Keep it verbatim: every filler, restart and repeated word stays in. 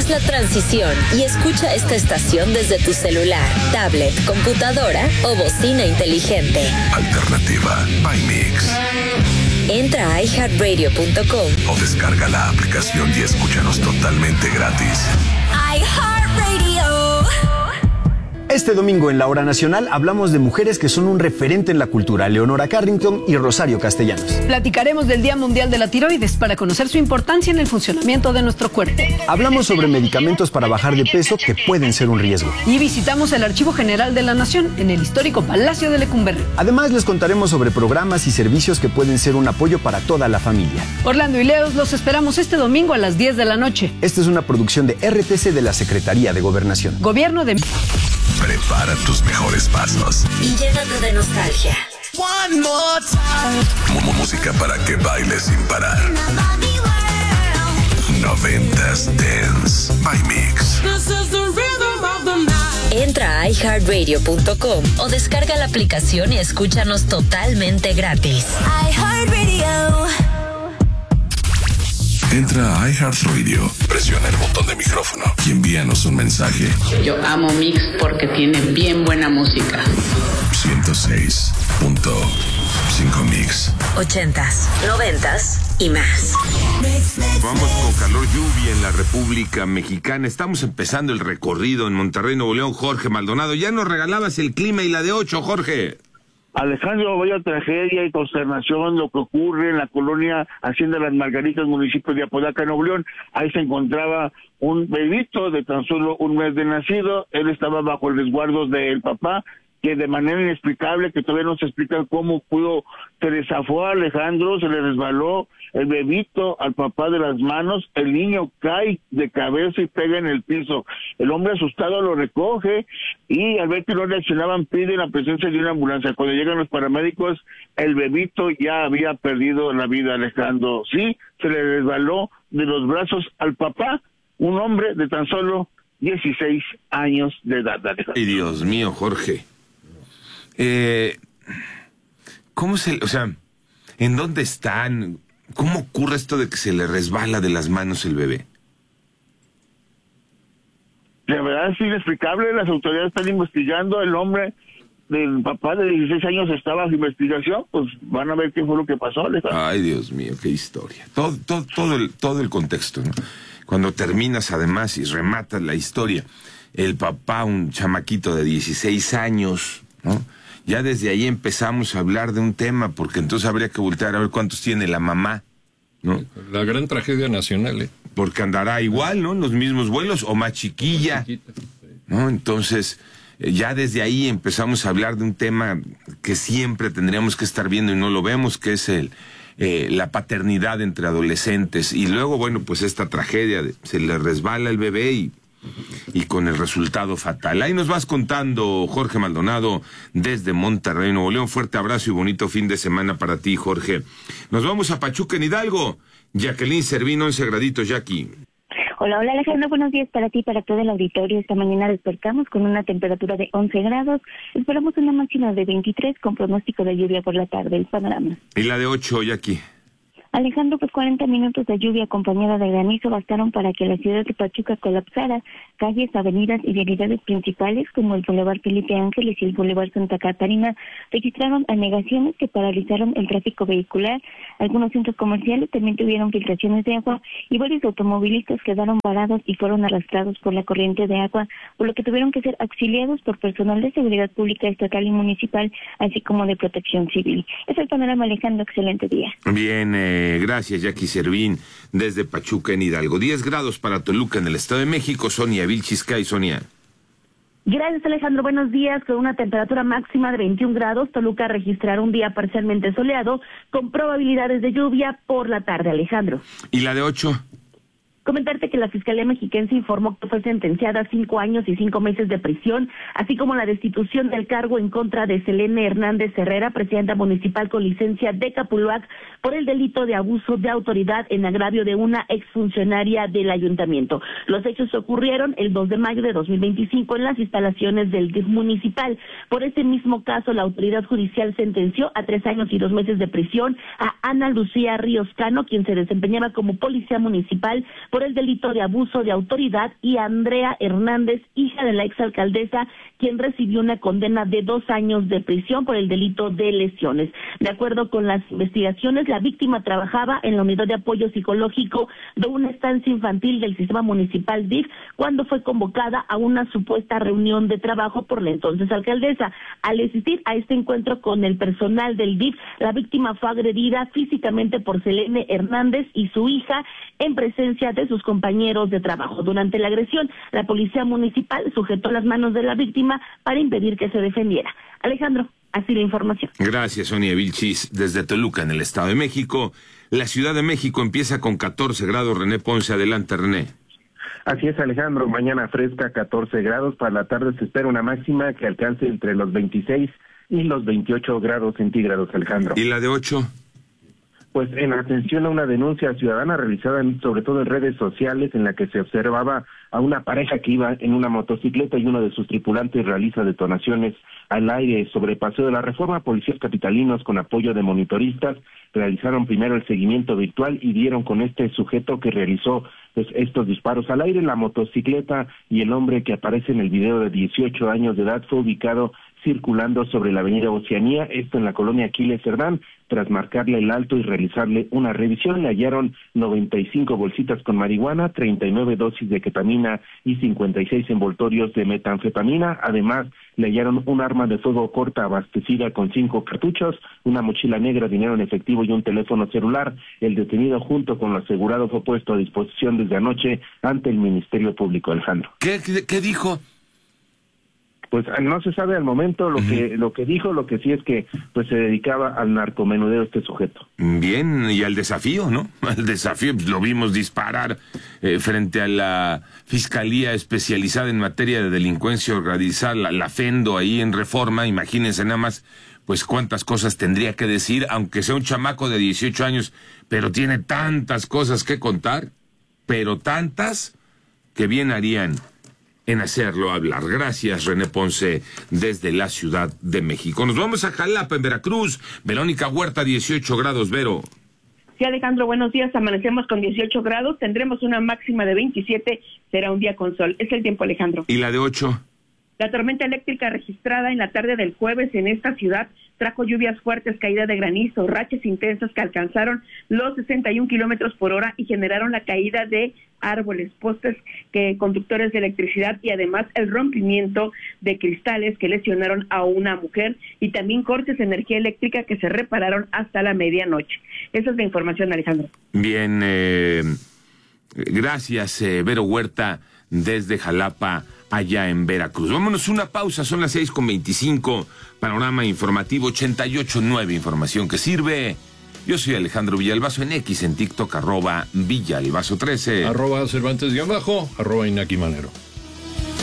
Haz la transición y escucha esta estación desde tu celular, tablet, computadora o bocina inteligente. Alternativa by Mix. Entra a i heart radio punto com o descarga la aplicación y escúchanos totalmente gratis. iHeartRadio. Este domingo en La Hora Nacional hablamos de mujeres que son un referente en la cultura, Leonora Carrington y Rosario Castellanos. Platicaremos del Día Mundial de la Tiroides para conocer su importancia en el funcionamiento de nuestro cuerpo. Hablamos sobre medicamentos para bajar de peso que pueden ser un riesgo. Y visitamos el Archivo General de la Nación en el histórico Palacio de Lecumberri. Además, les contaremos sobre programas y servicios que pueden ser un apoyo para toda la familia. Orlando y Leos los esperamos este domingo a las diez de la noche. Esta es una producción de R T C de la Secretaría de Gobernación. Gobierno de... Prepara tus mejores pasos y llénate de nostalgia. One more time. Música para que bailes sin parar. Noventas Dance by Mix. Entra a i heart radio punto com o descarga la aplicación y escúchanos totalmente gratis. iHeartRadio. Entra a iHeartRadio, presiona el botón de micrófono y envíanos un mensaje. Yo amo Mix porque tiene bien buena música. ciento seis punto cinco Mix. Ochentas, noventas y más. Vamos con calor, lluvia en la República Mexicana. Estamos empezando el recorrido en Monterrey, Nuevo León. Jorge Maldonado, ya nos regalabas el clima y la de ocho, Jorge. Alejandro, vaya tragedia y consternación lo que ocurre en la colonia Hacienda Las Margaritas, municipio de Apodaca, Nuevo León. Ahí se encontraba un bebito de tan solo un mes de nacido. Él estaba bajo el resguardo del papá, que de manera inexplicable, que todavía no se explica cómo pudo, se le zafó a Alejandro, se le resbaló el bebito al papá de las manos, el niño cae de cabeza y pega en el piso. El hombre asustado lo recoge y al ver que no reaccionaban pide la presencia de una ambulancia. Cuando llegan los paramédicos, el bebito ya había perdido la vida, Alejandro. Sí, se le resbaló de los brazos al papá, un hombre de tan solo dieciséis años de edad, Alejandro. Ay, Dios mío, Jorge. Eh, ¿Cómo se, o sea, en dónde están? ¿Cómo ocurre esto de que se le resbala de las manos el bebé? La verdad es inexplicable, las autoridades están investigando, el hombre del papá de dieciséis años estaba bajo investigación, pues van a ver qué fue lo que pasó, Alejandro. Ay, Dios mío, qué historia. Todo, todo, todo el, todo el contexto, ¿no? Cuando terminas además y rematas la historia, el papá, un chamaquito de dieciséis años, ¿no? Ya desde ahí empezamos a hablar de un tema, porque entonces habría que voltear a ver cuántos tiene la mamá, ¿no? La gran tragedia nacional, ¿eh? Porque andará igual, ¿no? En los mismos vuelos, o más chiquilla, ¿no? Entonces, eh, ya desde ahí empezamos a hablar de un tema que siempre tendríamos que estar viendo y no lo vemos, que es el eh, la paternidad entre adolescentes. Y luego, bueno, pues esta tragedia, de, se le resbala el bebé y y con el resultado fatal. Ahí nos vas contando, Jorge Maldonado, desde Monterrey, Nuevo León. Fuerte abrazo y bonito fin de semana para ti, Jorge. Nos vamos a Pachuca, en Hidalgo. Jacqueline Servín, once graditos, Jackie. Hola, hola Alejandro, buenos días para ti y para todo el auditorio. Esta mañana despertamos con una temperatura de once grados. Esperamos una máxima de veintitrés con pronóstico de lluvia por la tarde. El panorama. ¿Y la de ocho, Jackie? Alejandro, pues cuarenta minutos de lluvia acompañada de granizo bastaron para que la ciudad de Pachuca colapsara. Calles, avenidas y vialidades principales como el Boulevard Felipe Ángeles y el Boulevard Santa Catarina registraron anegaciones que paralizaron el tráfico vehicular. Algunos centros comerciales también tuvieron filtraciones de agua y varios automovilistas quedaron varados y fueron arrastrados por la corriente de agua, por lo que tuvieron que ser auxiliados por personal de seguridad pública estatal y municipal, así como de protección civil. Es el panorama, Alejandro. Excelente día. Bien, eh, gracias, Jackie Servín, desde Pachuca, en Hidalgo. diez grados para Toluca, en el Estado de México. Sonia Vilchiscay, Sonia. Gracias, Alejandro. Buenos días. Con una temperatura máxima de veintiún grados, Toluca registrará un día parcialmente soleado, con probabilidades de lluvia por la tarde, Alejandro. ¿Y la de ocho? Comentarte que la Fiscalía Mexiquense informó que fue sentenciada a cinco años y cinco meses de prisión, así como la destitución del cargo en contra de Selene Hernández Herrera, presidenta municipal con licencia de Capuluac, por el delito de abuso de autoridad en agravio de una exfuncionaria del ayuntamiento. Los hechos ocurrieron el dos de mayo de dos mil veinticinco en las instalaciones del D I F municipal. Por este mismo caso, la autoridad judicial sentenció a tres años y dos meses de prisión a Ana Lucía Ríos Cano, quien se desempeñaba como policía municipal, por el delito de abuso de autoridad, y Andrea Hernández, hija de la exalcaldesa, quien recibió una condena de dos años de prisión por el delito de lesiones. De acuerdo con las investigaciones, la víctima trabajaba en la unidad de apoyo psicológico de una estancia infantil del sistema municipal D I F cuando fue convocada a una supuesta reunión de trabajo por la entonces alcaldesa. Al asistir a este encuentro con el personal del D I F, la víctima fue agredida físicamente por Selene Hernández y su hija en presencia de sus compañeros de trabajo. Durante la agresión, la policía municipal sujetó las manos de la víctima para impedir que se defendiera. Alejandro, así la información. Gracias, Sonia Vilchis, desde Toluca, en el Estado de México. La Ciudad de México empieza con catorce grados. René Ponce, adelante, René. Así es, Alejandro, mañana fresca, catorce grados. Para la tarde se espera una máxima que alcance entre los veintiséis y los veintiocho grados centígrados, Alejandro. ¿Y la de ocho? Pues en atención a una denuncia ciudadana realizada en, sobre todo en redes sociales, en la que se observaba a una pareja que iba en una motocicleta y uno de sus tripulantes realiza detonaciones al aire sobre Paseo de la Reforma. Policías capitalinos, con apoyo de monitoristas, realizaron primero el seguimiento virtual y dieron con este sujeto que realizó pues estos disparos al aire. La motocicleta y el hombre que aparece en el video, de dieciocho años de edad, fue ubicado circulando sobre la avenida Oceanía, esto en la colonia Aquiles Cerdán. Tras marcarle el alto y realizarle una revisión, le hallaron noventa y cinco bolsitas con marihuana, treinta y nueve dosis de ketamina y cincuenta y seis envoltorios de metanfetamina. Además, le hallaron un arma de fuego corta abastecida con cinco cartuchos, una mochila negra, dinero en efectivo y un teléfono celular. El detenido, junto con lo asegurado, fue puesto a disposición desde anoche ante el Ministerio Público. Alejandro. ¿Qué, qué, qué dijo? Pues no se sabe al momento lo uh-huh. que lo que dijo. Lo que sí es que pues se dedicaba al narcomenudeo este sujeto. Bien, y al desafío, ¿no? Al desafío, pues, lo vimos disparar eh, frente a la Fiscalía Especializada en Materia de Delincuencia Organizada, la, la FENDO, ahí en Reforma. Imagínense nada más, pues cuántas cosas tendría que decir, aunque sea un chamaco de dieciocho años, pero tiene tantas cosas que contar, pero tantas que bien harían en hacerlo hablar. Gracias, René Ponce, desde la Ciudad de México. Nos vamos a Jalapa, en Veracruz. Verónica Huerta, dieciocho grados, Vero. Sí, Alejandro, buenos días. Amanecemos con dieciocho grados, tendremos una máxima de veintisiete, será un día con sol. Es el tiempo, Alejandro. ¿Y la de ocho? La tormenta eléctrica registrada en la tarde del jueves en esta ciudad trajo lluvias fuertes, caída de granizo, rachas intensas que alcanzaron los sesenta y un kilómetros por hora y generaron la caída de árboles, postes, que conductores de electricidad, y además el rompimiento de cristales que lesionaron a una mujer, y también cortes de energía eléctrica que se repararon hasta la medianoche. Esa es la información, Alejandro. Bien, eh, gracias, eh, Vero Huerta, desde Jalapa, allá en Veracruz. Vámonos una pausa, son las seis con veinticinco, panorama informativo ochenta y ocho punto nueve, información que sirve. Yo soy Alejandro Villalbazo, en X, en TikTok, arroba Villalbazo trece. Arroba Cervantes guión bajo, arroba Inaki Manero.